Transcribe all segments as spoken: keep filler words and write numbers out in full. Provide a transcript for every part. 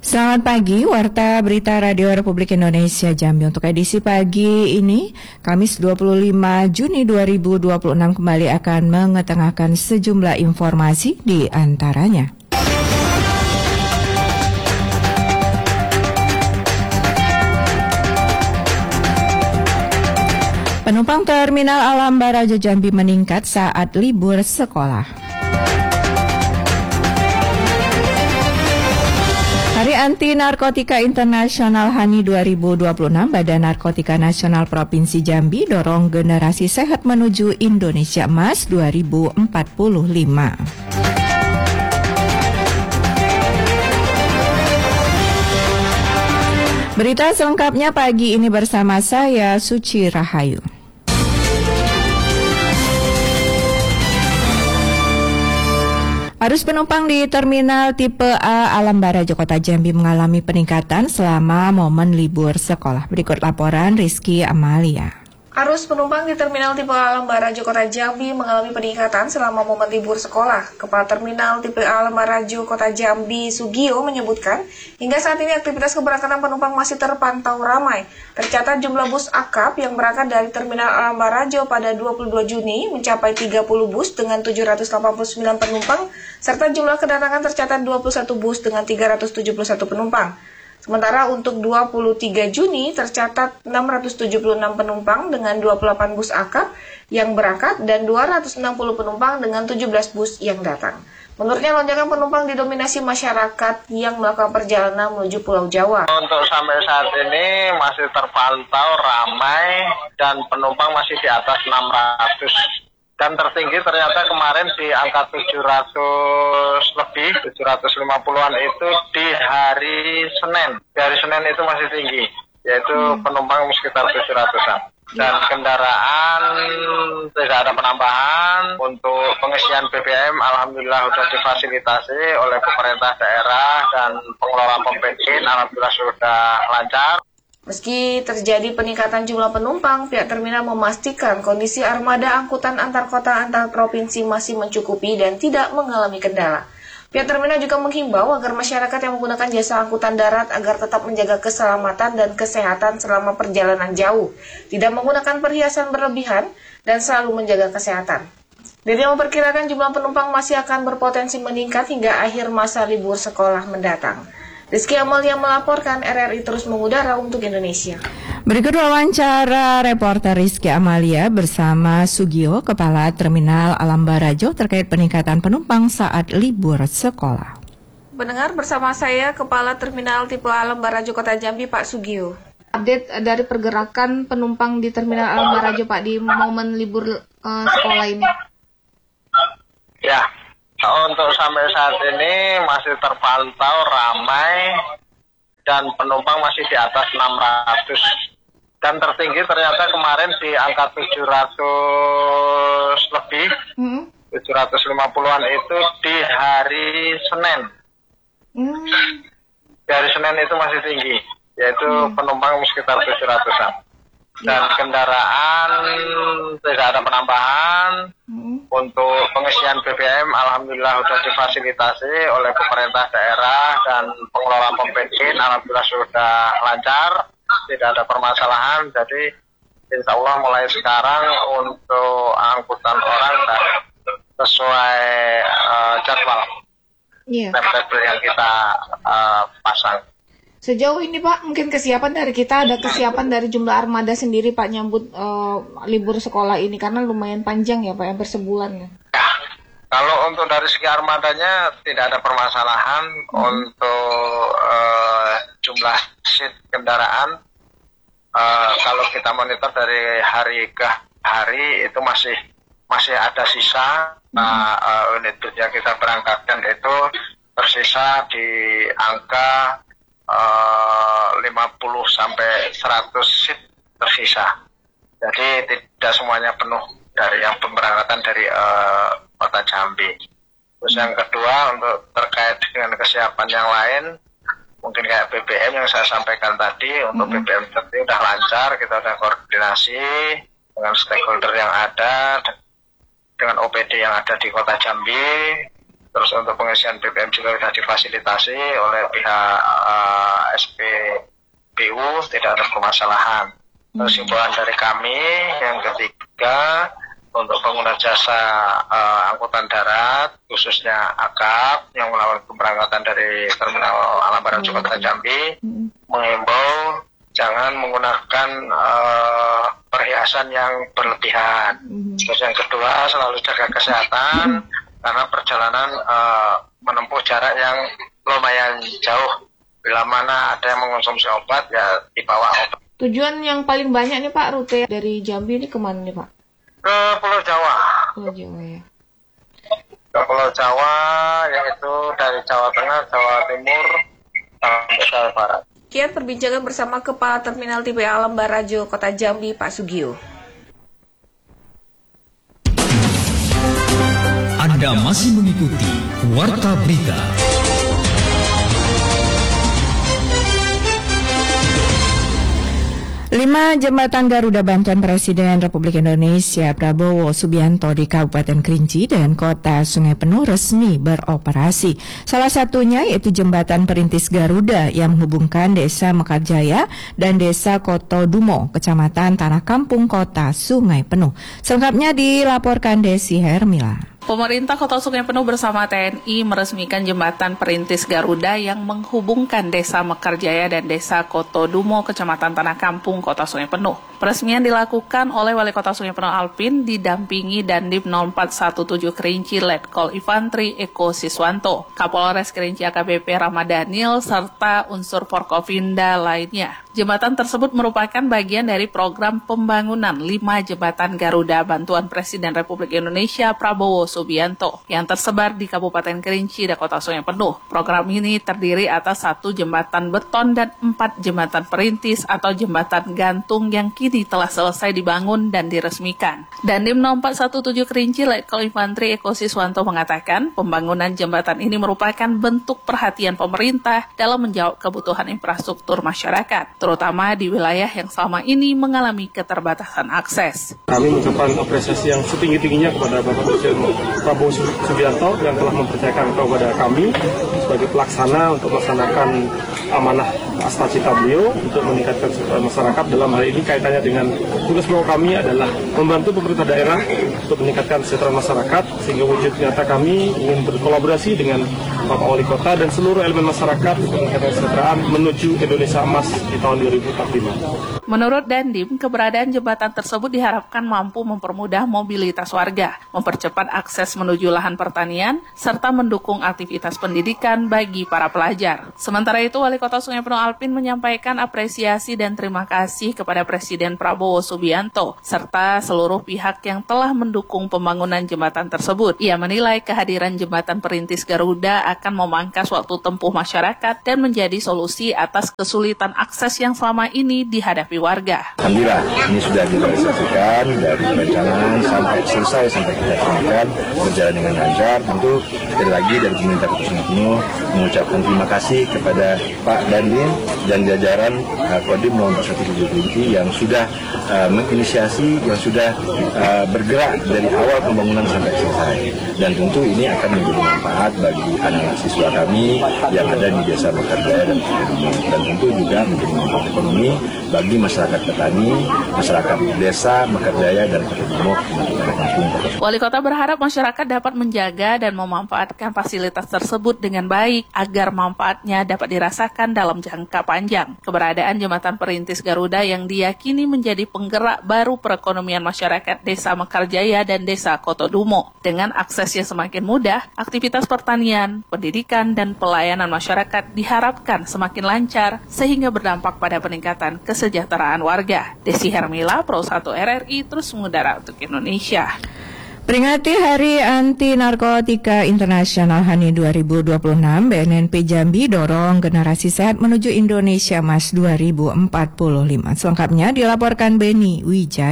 Selamat pagi, Warta Berita Radio Republik Indonesia Jambi. Untuk edisi pagi ini, Kamis dua puluh lima Juni dua ribu dua puluh enam kembali akan mengetengahkan sejumlah informasi di antaranya. Penumpang Terminal Alam Barajo Jambi meningkat saat libur sekolah. Hari Anti Narkotika Internasional H A N I dua ribu dua puluh enam, Badan Narkotika Nasional Provinsi Jambi dorong generasi sehat menuju Indonesia Emas dua ribu empat puluh lima. Berita selengkapnya pagi ini bersama saya, Suci Rahayu. Arus penumpang di Terminal Tipe A Alam Barajo Kota Jambi mengalami peningkatan selama momen libur sekolah. Berikut laporan Rizky Amalia. Arus penumpang di Terminal Tipe A Alam Barajo Kota Jambi mengalami peningkatan selama momen libur sekolah. Kepala Terminal Tipe A Alam Barajo Kota Jambi, Sugio, menyebutkan hingga saat ini aktivitas keberangkatan penumpang masih terpantau ramai. Tercatat jumlah bus akap yang berangkat dari Terminal Alam Barajo pada dua puluh dua Juni mencapai tiga puluh bus dengan tujuh ratus delapan puluh sembilan penumpang, serta jumlah kedatangan tercatat dua puluh satu bus dengan tiga ratus tujuh puluh satu penumpang. Sementara untuk dua puluh tiga Juni tercatat enam ratus tujuh puluh enam penumpang dengan dua puluh delapan bus akap yang berangkat dan dua ratus enam puluh penumpang dengan tujuh belas bus yang datang. Menurutnya lonjakan penumpang didominasi masyarakat yang melakukan perjalanan menuju Pulau Jawa. Untuk sampai saat ini masih terpantau ramai dan penumpang masih di atas enam ratus. Dan tertinggi ternyata kemarin di angka tujuh ratus lebih, tujuh ratus lima puluhan itu di hari Senin. Di hari Senin itu masih tinggi, yaitu hmm. penumpang sekitar tujuh ratusan. Dan kendaraan tidak ada penambahan. Untuk pengisian B B M alhamdulillah sudah difasilitasi oleh pemerintah daerah dan pengelola pom bensin, alhamdulillah sudah lancar. Meski terjadi peningkatan jumlah penumpang, pihak terminal memastikan kondisi armada angkutan antar kota antar provinsi masih mencukupi dan tidak mengalami kendala. Pihak terminal juga menghimbau agar masyarakat yang menggunakan jasa angkutan darat agar tetap menjaga keselamatan dan kesehatan selama perjalanan jauh, tidak menggunakan perhiasan berlebihan, dan selalu menjaga kesehatan. Diri memperkirakan jumlah penumpang masih akan berpotensi meningkat hingga akhir masa libur sekolah mendatang. Rizky Amalia melaporkan, R R I terus mengudara untuk Indonesia. Berikut wawancara reporter Rizky Amalia bersama Sugio, Kepala Terminal Alam Barajo terkait peningkatan penumpang saat libur sekolah. Mendengar bersama saya Kepala Terminal Tipe Alam Barajo Kota Jambi, Pak Sugio. Update dari pergerakan penumpang di Terminal Alam Barajo, Pak, di momen libur uh, sekolah ini. Ya. Untuk sampai saat ini masih terpantau ramai dan penumpang masih di atas enam ratus. Dan tertinggi ternyata kemarin di angka tujuh ratus lebih, hmm. tujuh ratus lima puluhan itu di hari Senin. Hmm. Di hari Senin itu masih tinggi, yaitu hmm. penumpang sekitar tujuh ratusan. Dan kendaraan tidak ada penambahan. Hmm. Untuk pengisian B B M alhamdulillah sudah difasilitasi oleh pemerintah daerah dan pengelola pom bensin, alhamdulillah sudah lancar, tidak ada permasalahan. Jadi insya Allah mulai sekarang untuk angkutan orang dan sesuai uh, jadwal yeah. timetable yang kita uh, pasang. Sejauh ini Pak, mungkin kesiapan dari kita, ada kesiapan dari jumlah armada sendiri Pak nyambut uh, libur sekolah ini, karena lumayan panjang ya Pak, hampir sebulan ya. Ya, kalau untuk dari segi armadanya tidak ada permasalahan. hmm. Untuk uh, jumlah seat kendaraan, uh, kalau kita monitor dari hari ke hari itu masih masih ada sisa. hmm. Nah, uh, unit bus yang kita berangkatkan itu tersisa di angka Uh, lima puluh sampai seratus seat tersisa. Jadi tidak semuanya penuh dari yang pemberangkatan dari uh, Kota Jambi. Terus yang kedua, untuk terkait dengan kesiapan yang lain, mungkin kayak B B M yang saya sampaikan tadi, untuk mm-hmm. B B M tadi sudah lancar, kita sudah koordinasi dengan stakeholder yang ada, dengan O P D yang ada di Kota Jambi. Terus untuk pengisian B B M juga sudah difasilitasi oleh pihak uh, S P B U, tidak ada permasalahan. Terus himbauan dari kami yang ketiga, untuk pengguna jasa uh, angkutan darat, khususnya A K A P yang melakukan keberangkatan dari Terminal Alam Bara Kota Jambi, menghimbau jangan menggunakan uh, perhiasan yang berlebihan. Terus yang kedua, selalu jaga kesehatan, karena perjalanan uh, menempuh jarak yang lumayan jauh. Bila mana ada yang mengonsumsi obat, ya dibawa obat. Tujuan yang paling banyak nih Pak, rute dari Jambi ini kemana nih Pak? Ke Pulau Jawa. Pulau Jawa ya. Ke Pulau Jawa, yaitu dari Jawa Tengah, Jawa Timur, sampai Jawa Barat. Kian perbincangan bersama Kepala Terminal T P A Alam Barajo Kota Jambi, Pak Sugio. Anda masih mengikuti Warta Berita. Lima jembatan Garuda bantuan Presiden Republik Indonesia Prabowo Subianto di Kabupaten Kerinci dan Kota Sungai Penuh resmi beroperasi. Salah satunya yaitu jembatan perintis Garuda yang menghubungkan Desa Mekarjaya dan Desa Kotodumo, Kecamatan Tanah Kampung, Kota Sungai Penuh. Selengkapnya dilaporkan Desi Hermila. Pemerintah Kota Sungai Penuh bersama T N I meresmikan jembatan perintis Garuda yang menghubungkan Desa Mekarjaya dan Desa Kotodumo, Kecamatan Tanah Kampung, Kota Sungai Penuh. Peresmian dilakukan oleh Wali Kota Sungai Penuh Alpin didampingi Dandim nol empat satu tujuh Kerinci Letkol Infantri Eko Siswanto, Kapolres Kerinci A K B P Rama Daniel, serta unsur Forkopimda lainnya. Jembatan tersebut merupakan bagian dari program pembangunan lima jembatan Garuda bantuan Presiden Republik Indonesia Prabowo Subianto yang tersebar di Kabupaten Kerinci dan Kota Sungai Penuh. Program ini terdiri atas satu jembatan beton dan empat jembatan perintis atau jembatan gantung yang kini telah selesai dibangun dan diresmikan. Dandim nol empat satu tujuh Kerinci Letkol Infantri Eko Siswanto mengatakan pembangunan jembatan ini merupakan bentuk perhatian pemerintah dalam menjawab kebutuhan infrastruktur masyarakat, terutama di wilayah yang selama ini mengalami keterbatasan akses. Kami mengucapkan apresiasi yang setinggi-tingginya kepada Bapak Presiden Prabowo Subianto yang telah mempercayakan kepada kami sebagai pelaksana untuk melaksanakan amanah cita-cita beliau untuk meningkatkan kesejahteraan masyarakat. Dalam hal ini kaitannya dengan tugas pokok kami adalah membantu pemerintah daerah untuk meningkatkan kesejahteraan masyarakat, sehingga wujud nyata kami ingin berkolaborasi dengan Bapak Wali Kota dan seluruh elemen masyarakat untuk meningkatkan kesejahteraan menuju Indonesia Emas di tahun dua ribu empat puluh lima. Menurut Dandim, keberadaan jembatan tersebut diharapkan mampu mempermudah mobilitas warga, mempercepat akses menuju lahan pertanian, serta mendukung aktivitas pendidikan bagi para pelajar. Sementara itu, Wali Kota Sungai Penuh Alpin menyampaikan apresiasi dan terima kasih kepada Presiden Prabowo Subianto, serta seluruh pihak yang telah mendukung pembangunan jembatan tersebut. Ia menilai kehadiran jembatan perintis Garuda akan memangkas waktu tempuh masyarakat dan menjadi solusi atas kesulitan akses yang selama ini dihadapi warga. Alhamdulillah, ini sudah direalisasikan dari perencanaan sampai selesai, sampai kita resmikan, berjalan dengan lancar. Tentu sekali lagi dari pemerintah Kota Sungai Penuh mengucapkan terima kasih kepada Pak Dandim dan jajaran uh, Kodim nol empat satu tujuh Kerinci yang sudah uh, menginisiasi, yang sudah uh, bergerak dari awal pembangunan sampai selesai. Dan tentu ini akan menjadi manfaat bagi anak-anak siswa kami yang ada di Desa Mekarjaya dan Kotodumo. Dan tentu juga menjadi manfaat ekonomi bagi masyarakat petani, masyarakat Desa Mekarjaya dan Kotodumo. Wali Kota berharap masyarakat dapat menjaga dan memanfaatkan fasilitas tersebut dengan baik agar manfaatnya dapat dirasakan dalam jangka panjang. Keberadaan jembatan perintis Garuda yang diyakini menjadi penggerak baru perekonomian masyarakat Desa Mekarjaya dan Desa Kotodumo. Dengan akses yang semakin mudah, aktivitas pertanian, pendidikan, dan pelayanan masyarakat diharapkan semakin lancar sehingga berdampak pada peningkatan kesejahteraan warga. Desi Hermila, Pro satu R R I, terus mengudara untuk Indonesia. Peringati Hari Anti Narkotika Internasional H A N I dua ribu dua puluh enam, B N N P Jambi dorong generasi sehat menuju Indonesia Emas dua ribu empat puluh lima. Selengkapnya dilaporkan Beni Wijaya.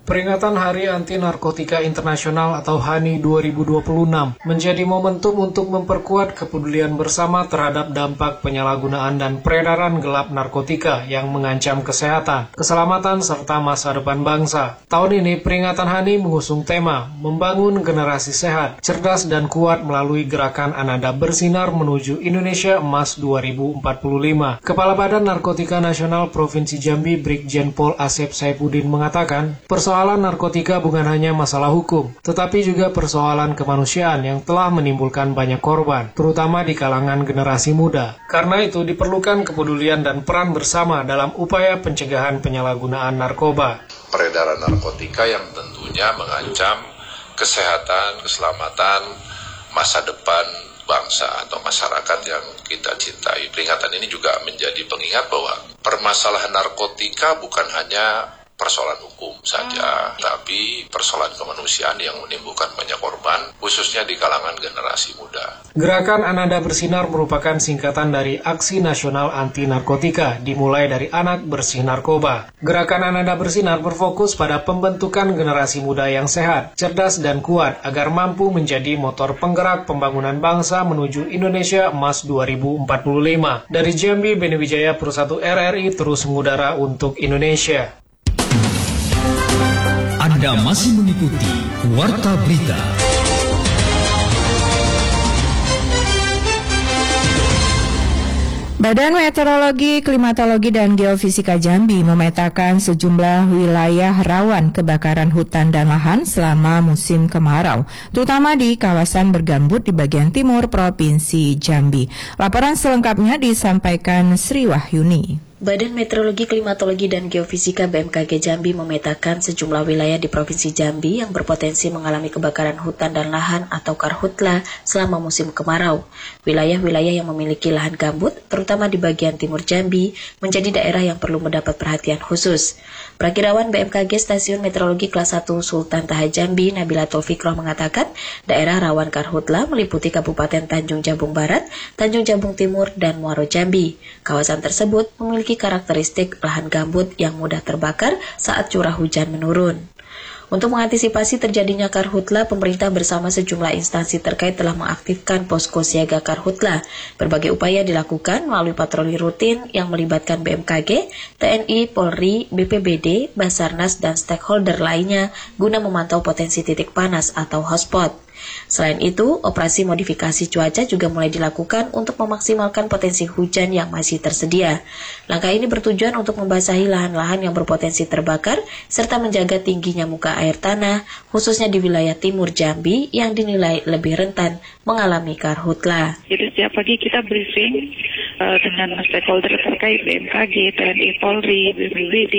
Peringatan Hari Anti Narkotika Internasional atau H A N I dua ribu dua puluh enam menjadi momentum untuk memperkuat kepedulian bersama terhadap dampak penyalahgunaan dan peredaran gelap narkotika yang mengancam kesehatan, keselamatan, serta masa depan bangsa. Tahun ini peringatan H A N I mengusung tema Membangun Generasi Sehat, Cerdas dan Kuat melalui gerakan Ananda Bersinar menuju Indonesia Emas dua ribu empat puluh lima. Kepala Badan Narkotika Nasional Provinsi Jambi Brigjen Pol Asep Saifuddin mengatakan, persoalan narkotika bukan hanya masalah hukum, tetapi juga persoalan kemanusiaan yang telah menimbulkan banyak korban, terutama di kalangan generasi muda. Karena itu diperlukan kepedulian dan peran bersama dalam upaya pencegahan penyalahgunaan narkoba. Peredaran narkotika yang tentunya mengancam kesehatan, keselamatan, masa depan bangsa atau masyarakat yang kita cintai. Peringatan ini juga menjadi pengingat bahwa permasalahan narkotika bukan hanya persoalan hukum saja, tapi persoalan kemanusiaan yang menimbulkan banyak korban, khususnya di kalangan generasi muda. Gerakan Ananda Bersinar merupakan singkatan dari Aksi Nasional Anti Narkotika, dimulai dari Anak Bersih Narkoba. Gerakan Ananda Bersinar berfokus pada pembentukan generasi muda yang sehat, cerdas dan kuat agar mampu menjadi motor penggerak pembangunan bangsa menuju Indonesia Emas dua ribu empat puluh lima. Dari Jambi, Beni Wijaya, Pro satu R R I terus mengudara untuk Indonesia. Anda masih mengikuti Warta Berita. Badan Meteorologi, Klimatologi, dan Geofisika Jambi memetakan sejumlah wilayah rawan kebakaran hutan dan lahan selama musim kemarau, terutama di kawasan bergambut di bagian timur Provinsi Jambi. Laporan selengkapnya disampaikan Sri Wahyuni. Badan Meteorologi, Klimatologi, dan Geofisika B M K G Jambi memetakan sejumlah wilayah di Provinsi Jambi yang berpotensi mengalami kebakaran hutan dan lahan atau karhutla selama musim kemarau. Wilayah-wilayah yang memiliki lahan gambut, terutama di bagian timur Jambi, menjadi daerah yang perlu mendapat perhatian khusus. Prakirawan B M K G Stasiun Meteorologi Kelas satu Sultan Taha Jambi, Nabila Taufikroh mengatakan, daerah rawan karhutla meliputi Kabupaten Tanjung Jabung Barat, Tanjung Jabung Timur, dan Muaro Jambi. Kawasan tersebut memiliki karakteristik lahan gambut yang mudah terbakar saat curah hujan menurun. Untuk mengantisipasi terjadinya karhutla, pemerintah bersama sejumlah instansi terkait telah mengaktifkan posko siaga karhutla. Berbagai upaya dilakukan melalui patroli rutin yang melibatkan B M K G, T N I, Polri, B P B D, Basarnas, dan stakeholder lainnya guna memantau potensi titik panas atau hotspot. Selain itu, operasi modifikasi cuaca juga mulai dilakukan untuk memaksimalkan potensi hujan yang masih tersedia. Langkah ini bertujuan untuk membasahi lahan-lahan yang berpotensi terbakar serta menjaga tingginya muka air tanah, khususnya di wilayah timur Jambi yang dinilai lebih rentan mengalami karhutla. Jadi setiap pagi kita briefing uh, dengan stakeholder terkait B M K G, T N I, Polri, B P B D,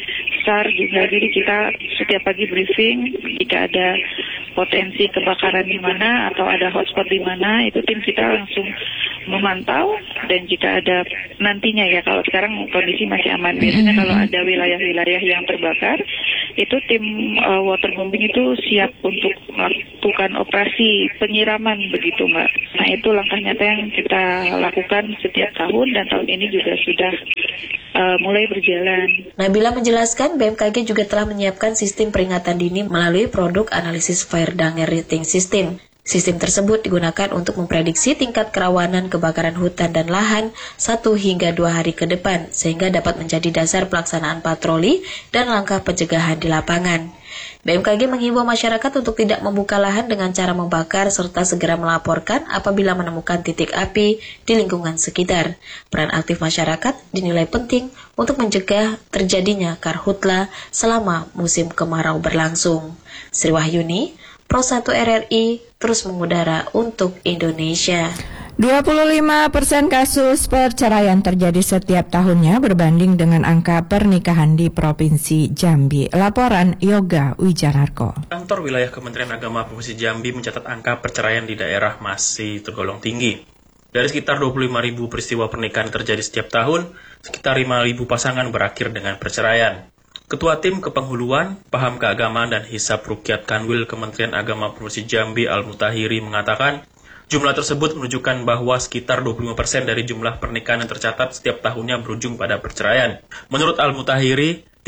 S A R juga. Jadi kita setiap pagi briefing jika ada potensi kebakaran di mana atau ada hotspot di mana, itu tim kita langsung memantau, dan jika ada nantinya ya, kalau sekarang kondisi masih aman, biasanya kalau ada wilayah-wilayah yang terbakar, itu tim uh, waterbombing itu siap untuk melakukan operasi penyiraman begitu Mbak. Nah itu langkah nyata yang kita lakukan setiap tahun, dan tahun ini juga sudah uh, mulai berjalan. Nabila menjelaskan B M K G juga telah menyiapkan sistem peringatan dini melalui produk analisis Fire Danger Rating System. Sistem tersebut digunakan untuk memprediksi tingkat kerawanan kebakaran hutan dan lahan satu hingga dua hari ke depan, sehingga dapat menjadi dasar pelaksanaan patroli dan langkah pencegahan di lapangan. B M K G menghimbau masyarakat untuk tidak membuka lahan dengan cara membakar serta segera melaporkan apabila menemukan titik api di lingkungan sekitar. Peran aktif masyarakat dinilai penting untuk mencegah terjadinya karhutla selama musim kemarau berlangsung. Sri Wahyuni, Pro satu R R I, terus mengudara untuk Indonesia. dua puluh lima persen kasus perceraian terjadi setiap tahunnya berbanding dengan angka pernikahan di Provinsi Jambi. Laporan Yoga Wijanarko. Kantor Wilayah Kementerian Agama Provinsi Jambi mencatat angka perceraian di daerah masih tergolong tinggi. Dari sekitar dua puluh lima ribu peristiwa pernikahan terjadi setiap tahun, sekitar lima ribu pasangan berakhir dengan perceraian. Ketua Tim Kepenghuluan, Paham Keagamaan dan Hisab Rukyat Kanwil Kementerian Agama Provinsi Jambi Al-Mutahiri mengatakan, jumlah tersebut menunjukkan bahwa sekitar dua puluh lima persen dari jumlah pernikahan yang tercatat setiap tahunnya berujung pada perceraian. Menurut Al-Mutahiri,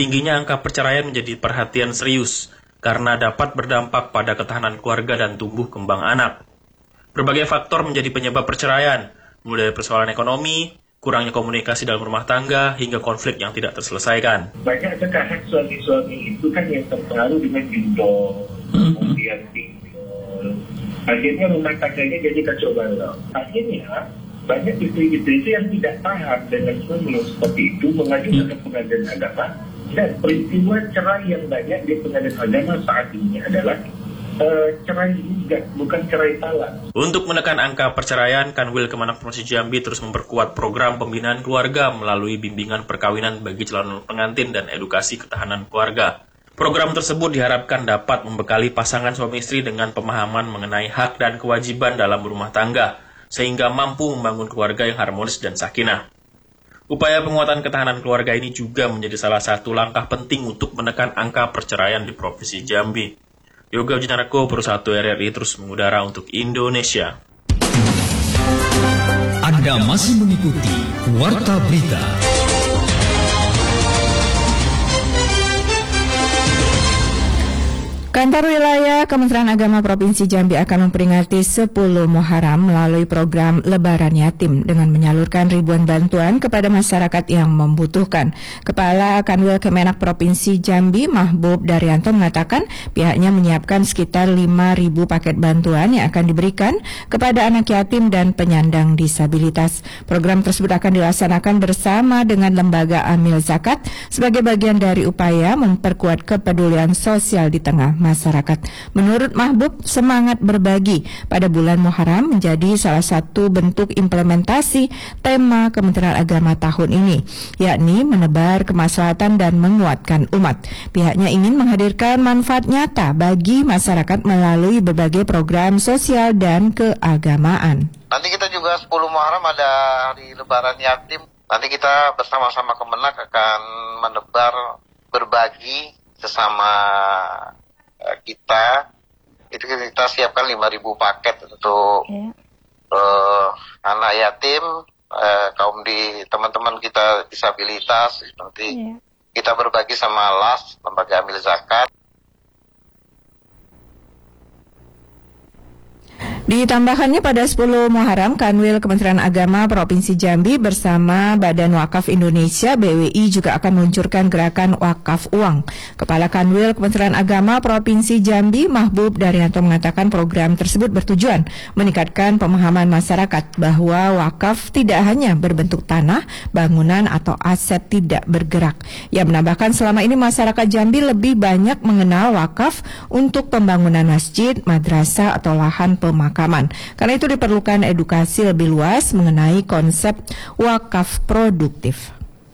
tingginya angka perceraian menjadi perhatian serius karena dapat berdampak pada ketahanan keluarga dan tumbuh kembang anak. Berbagai faktor menjadi penyebab perceraian, mulai dari persoalan ekonomi, kurangnya komunikasi dalam rumah tangga, hingga konflik yang tidak terselesaikan. Banyak sekarang suami-suami itu kan yang terpengaruh dengan gendong, kemudian tinggal. Akhirnya rumah tangganya jadi kacau balau. Akhirnya banyak istri-istri itu yang tidak paham dengan suami yang seperti itu mengajukan ke pengadilan agama, dan peristiwa cerai yang banyak di pengadilan agama saat ini adalah uh, cerai juga, bukan cerai talak. Untuk menekan angka perceraian, Kanwil Kemenak Provinsi Jambi terus memperkuat program pembinaan keluarga melalui bimbingan perkawinan bagi calon pengantin dan edukasi ketahanan keluarga. Program tersebut diharapkan dapat membekali pasangan suami istri dengan pemahaman mengenai hak dan kewajiban dalam rumah tangga, sehingga mampu membangun keluarga yang harmonis dan sakinah. Upaya penguatan ketahanan keluarga ini juga menjadi salah satu langkah penting untuk menekan angka perceraian di Provinsi Jambi. Yoga Ujinarko, Perusahaan R R I terus mengudara untuk Indonesia. Anda masih mengikuti Warta Berita. Kantor Wilayah Kementerian Agama Provinsi Jambi akan memperingati sepuluh Muharram melalui program Lebaran Yatim dengan menyalurkan ribuan bantuan kepada masyarakat yang membutuhkan. Kepala Kanwil Kemenak Provinsi Jambi, Mahbub Daryanto, mengatakan pihaknya menyiapkan sekitar lima ribu paket bantuan yang akan diberikan kepada anak yatim dan penyandang disabilitas. Program tersebut akan dilaksanakan bersama dengan Lembaga Amil Zakat sebagai bagian dari upaya memperkuat kepedulian sosial di tengah masyarakat. Menurut Mahbub, semangat berbagi pada bulan Muharram menjadi salah satu bentuk implementasi tema Kementerian Agama tahun ini, yakni menebar kemaslahatan dan menguatkan umat. Pihaknya ingin menghadirkan manfaat nyata bagi masyarakat melalui berbagai program sosial dan keagamaan. Nanti kita juga sepuluh Muharram ada hari Lebaran Yatim. Nanti kita bersama-sama Kemenak akan menebar, berbagi sesama kita. Itu kita siapkan lima ribu paket untuk yeah. uh, anak yatim, uh, kaum di teman-teman kita disabilitas. Nanti yeah. kita berbagi sama L A S, Lembaga Amil Zakat. Ditambahkannya pada sepuluh Muharram, Kanwil Kementerian Agama Provinsi Jambi bersama Badan Wakaf Indonesia B W I juga akan meluncurkan gerakan wakaf uang. Kepala Kanwil Kementerian Agama Provinsi Jambi, Mahbub Daryanto, mengatakan program tersebut bertujuan meningkatkan pemahaman masyarakat bahwa wakaf tidak hanya berbentuk tanah, bangunan atau aset tidak bergerak. Ia menambahkan selama ini masyarakat Jambi lebih banyak mengenal wakaf untuk pembangunan masjid, madrasah atau lahan pemakaman. Karena itu diperlukan edukasi lebih luas mengenai konsep wakaf produktif.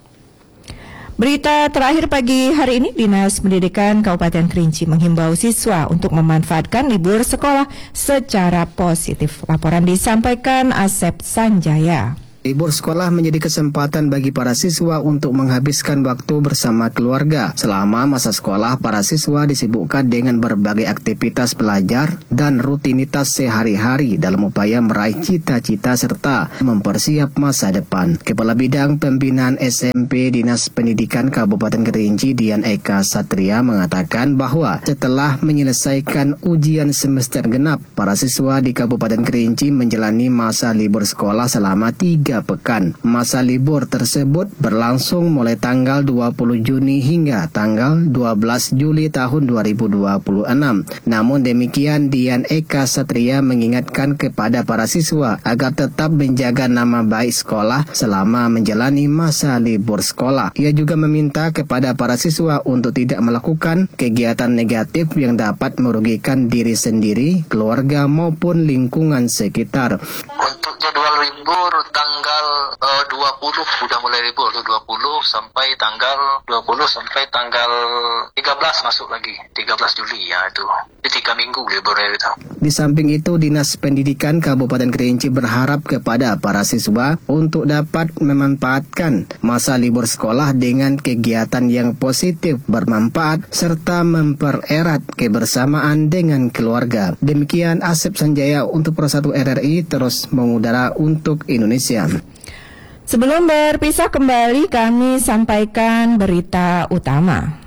Berita terakhir pagi hari ini, Dinas Pendidikan Kabupaten Kerinci menghimbau siswa untuk memanfaatkan libur sekolah secara positif. Laporan disampaikan Asep Sanjaya. Libur sekolah menjadi kesempatan bagi para siswa untuk menghabiskan waktu bersama keluarga. Selama masa sekolah, para siswa disibukkan dengan berbagai aktivitas belajar dan rutinitas sehari-hari dalam upaya meraih cita-cita serta mempersiap masa depan. Kepala Bidang Pembinaan S M P Dinas Pendidikan Kabupaten Kerinci, Dian Eka Satria, mengatakan bahwa setelah menyelesaikan ujian semester genap, para siswa di Kabupaten Kerinci menjalani masa libur sekolah selama tiga pekan. Masa libur tersebut berlangsung mulai tanggal dua puluh Juni hingga tanggal dua belas Juli tahun dua ribu dua puluh enam. Namun demikian, Dian Eka Satria mengingatkan kepada para siswa agar tetap menjaga nama baik sekolah selama menjalani masa libur sekolah. Ia juga meminta kepada para siswa untuk tidak melakukan kegiatan negatif yang dapat merugikan diri sendiri, keluarga maupun lingkungan sekitar. Untuk jadwal libur tanggal uh, dua puluh sudah mulai libur, dua puluh sampai tanggal dua puluh sampai tanggal tiga belas masuk lagi tiga belas Juli ya, itu di tiga minggu liburnya itu. Di samping itu, Dinas Pendidikan Kabupaten Kerinci berharap kepada para siswa untuk dapat memanfaatkan masa libur sekolah dengan kegiatan yang positif, bermanfaat serta mempererat kebersamaan dengan keluarga. Demikian Asep Sanjaya untuk Pro satu R R I terus mengudara untuk Indonesia. Sebelum berpisah kembali, kami sampaikan berita utama.